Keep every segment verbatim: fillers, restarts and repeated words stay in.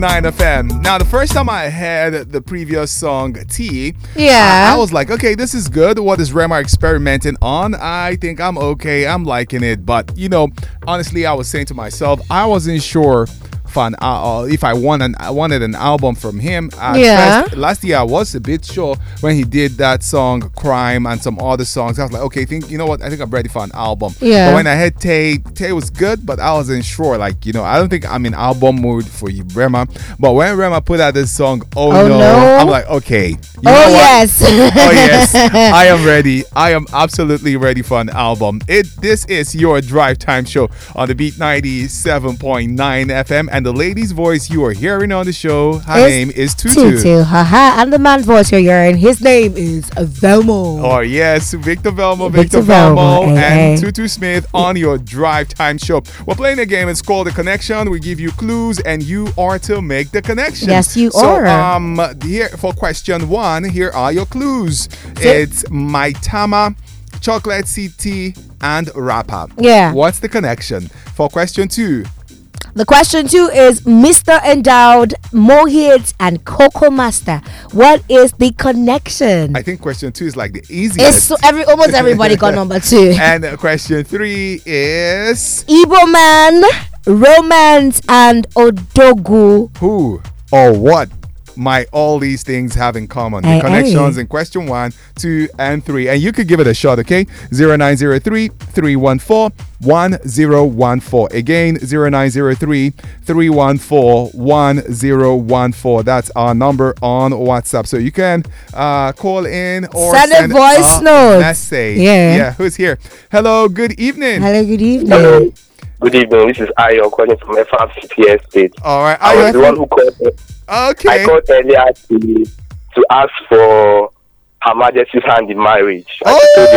nine F M. Now, the first time I heard the previous song, T, yeah, I, I was like, okay, this is good. What is Rema experimenting on? I think I'm okay. I'm liking it. But, you know, honestly, I was saying to myself, I wasn't sure Fun, uh, if I want an, I wanted an album from him. At yeah. First, last year I was a bit sure when he did that song "Crime" and some other songs. I was like, okay, think you know what? I think I'm ready for an album. Yeah. But when I heard Tay, Tay was good, but I wasn't sure. Like you know, I don't think I'm in album mood for you, Rema. But when Rema put out this song, "Oh, oh no, no," I'm like, okay. You oh yes. oh yes. I am ready. I am absolutely ready for an album. It. This is your Drive Time show on the Beat ninety-seven point nine F M, and the lady's voice you are hearing on the show, her it's name is Tutu. Tutu, haha, and the man's voice you're hearing, his name is Velmo. Oh yes, Victor Velmo, Victor, Victor Velmo, Velmo, hey, and hey. Tutu Smith on your Drive Time show. We're playing a game. It's called The Connection. We give you clues, and you are to make the connection. Yes, you so, are. um, here for question one, here are your clues. So, it's Maitama, Chocolate City, and Rapper. Yeah. What's the connection? For question two. The question two is Mister Endowed, Mohit, and Coco Master. What is the connection? I think question two is like the easiest. It's so every almost everybody got number two. And uh, question three is Igbo Man, Romance, and Odogu. who or what might all these things have in common? Aye, The connections aye. in question one, two, and three. And you could give it a shot, okay? zero nine zero three, three one four, one zero one four. Again, zero nine zero three, three one four, one zero one four. That's our number on WhatsApp. So you can uh, call in or Send a send, voice a note. message. Yeah. Yeah, who's here? Hello, good evening. Hello, good evening. Hello. Good evening. This is Ayo calling from F R C T Estate. All right. I Ayo, was the one who called. Okay. I called earlier to to ask for Her Majesty's hand in marriage. Oh!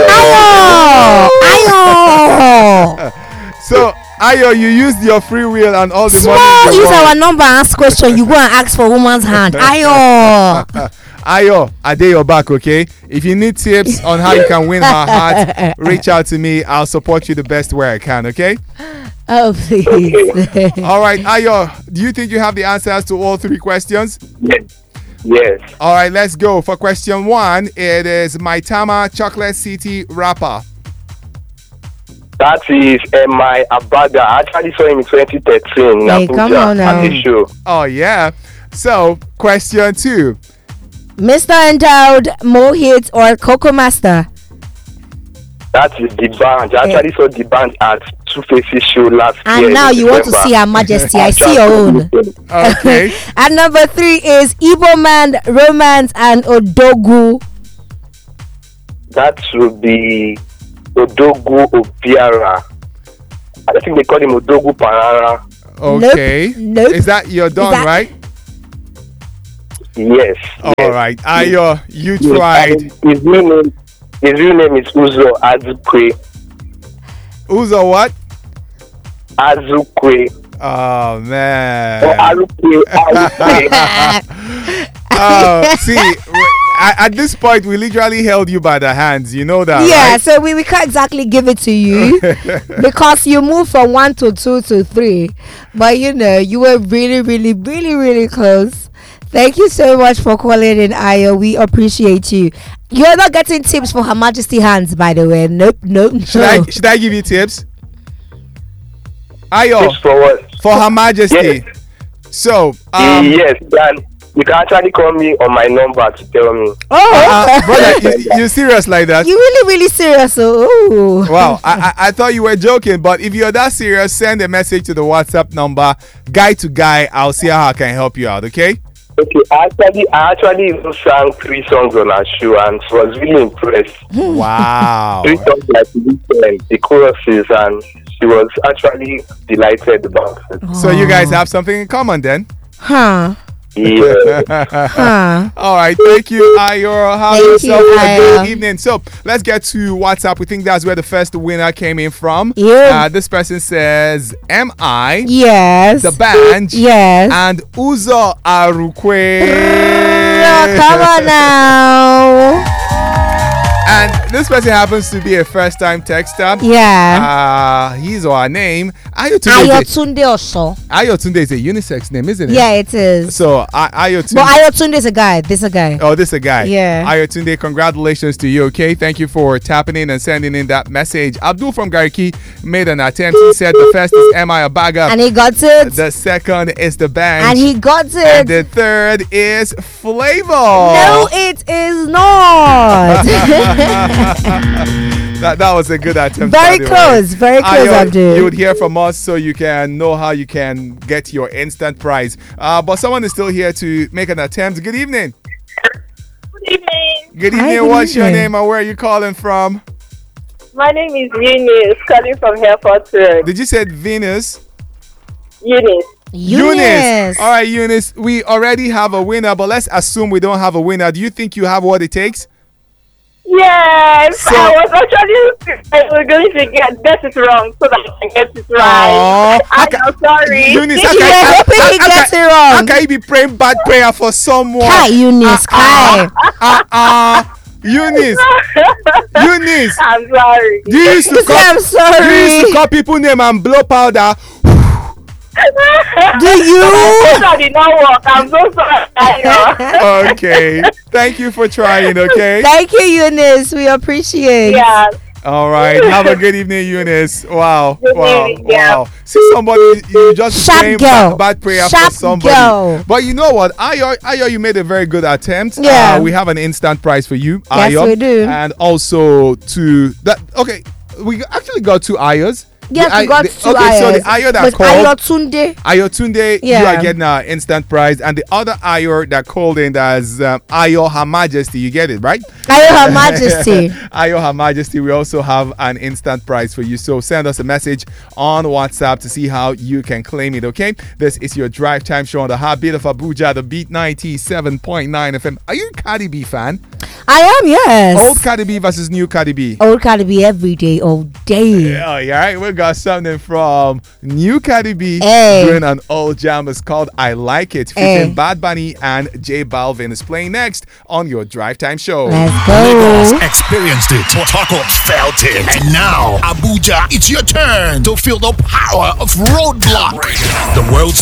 Ayo! Ayo! So, Ayo, you used your free will and all the Small money. you use won. our number and ask question. You go and ask for woman's hand. Ayo! Ayo, I dare your back, okay? If you need tips on how you can win her heart, reach out to me. I'll support you the best way I can, okay? Oh, please. All right, Ayo, do you think you have the answers to all three questions? Yes. Yes. All right, let's go. For question one, it is Maitama Chocolate City Rapper. That is M I Abaga. I actually saw him in twenty thirteen in Hey, Abuja come on now. at the show. Oh, yeah. So, question two. Mister Endowed, Mohit, or Coco Master? That is the band. I actually saw the band at Two Faces show last year. And now in you want to December. see Her Majesty. I see your own. Okay. And number three is Igbo Man, Romance, and Odogu. That should be Odogu Obiara. I think they call him Odogu Parara. Okay. Nope. Is that you're done, that- right? Yes. All yes. right. Ayo, you Yes, tried. and His real name, his real name is Uzo Azukwe. Uzo what? Azukwe. Oh, Or man. Alukwe. Alukwe. Oh, see, at, at this point, we literally held you by the hands. You know that, Yeah, right? so we, we can't exactly give it to you because you moved from one to two to three. But you know, you were really, really, really, really close. Thank you so much for calling in, Ayo. We appreciate you. You're not getting tips for Her Majesty hands, by the way. Nope, nope. Should no. I should I give you tips? Ayo, Tips for what? for Her Majesty. Yes. So, um, yes, Dan. You can actually call me on my number to tell me. Oh, uh, brother, you, you serious like that? you really, really serious. Oh, Wow, I, I I thought you were joking, but if you're that serious, send a message to the WhatsApp number, guy to guy. I'll see how I can help you out. Okay? Okay, actually, I actually even sang three songs on our show and was really impressed. Wow. Three songs like the, the choruses, and she was actually delighted about it. So you guys have something in common then? huh? Yeah. Huh? All right, thank you, Ayo. Have Thank yourself you, a Ayo. good evening. So let's get to WhatsApp. We think that's where the first winner came in from. Yeah. Uh, this person says M I, Yes. the band, Yes. and Uzo Arukwe. Oh, come on now. And this person happens to be a first-time texter. Yeah. Uh, his or her name. Ayotunde is, Ayotunde Osho. a, Ayotunde is a unisex name, isn't it? Yeah, it is. So, uh, Ayotunde. But Ayotunde is a guy. This is a guy. Oh, this is a guy. Yeah. Ayotunde, congratulations to you, okay? Thank you for tapping in and sending in that message. Abdul from Gariki made an attempt. He said the first is M I Abaga. And he got it. The second is the band. And he got it. And the third is Flavor. No, it is not. that, that was a good attempt. Very by the close. way. Very close, Ayo, Abdul. you would hear from us so you can know how you can get your instant prize. Uh, but someone is still here to make an attempt. Good evening. Good evening. Good Hi, evening. good What's your evening. name and where are you calling from? My name is Eunice, calling from Airport Road. Did you say Venus? Eunice. Eunice. All right, Eunice. We already have a winner, but let's assume we don't have a winner. Do you think you have what it takes? Yes, So- I was actually I was going to get get it wrong so that I can get it Aw, right. how I'm ca- sorry. Eunice, You how can, were how- hoping how- he how gets can- it wrong. How can you be praying bad prayer for someone? Kai, Eunice. Kai. Uh, uh, Eunice, Eunice, I'm sorry. do you used to Say, call, I'm do you used sorry. to call people name and blow powder? Do you? That did not work. I'm so sorry. Okay, thank you for trying. Okay, Thank you, Eunice. We appreciate. Yeah. all right. Have a good evening, Eunice. Wow, Good wow, evening, yeah. wow. See somebody, you just Sharp praying girl. bad, bad prayer Sharp for somebody. girl. But you know what? Ayo, Ayo, you made a very good attempt. Yeah. Uh, we have an instant prize for you, Yes, Ayo. we do. And also to that. Okay, we actually got two Ayos. Yes, The we got I- the- two Okay, so the Ayos. Ayo that But called. Ayotunde. Ayotunde, you Yeah. are getting an instant prize, and the other Ayo that called in as um, Ayo Her Majesty, you get it right? Ayo Her Majesty. Ayo Her Majesty, we also have an instant prize for you. So send us a message on WhatsApp to see how you can claim it. Okay, this is your drive time show on the Heartbeat of Abuja, the Beat ninety-seven point nine F M. Are you a Cardi B fan? I am, yes. Old Cardi B versus new Cardi B. Old Cardi B every day, all day. Oh, yeah, right. We got something from new Cardi B Hey. doing an old jam. It's called I Like It, Hey. featuring Bad Bunny and J Balvin. Is playing next on your Drive Time Show. Let's Lagos go. experienced it. Port Harcourt felt it. And now, Abuja, it's your turn to feel the power of Roadblock, the world's